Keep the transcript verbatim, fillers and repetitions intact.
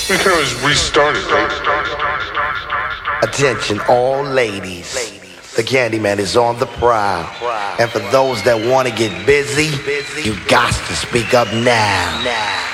We can always restart it, right? Attention, all ladies. The Candyman is on the prowl. And for those that want to get busy, you got to speak up now.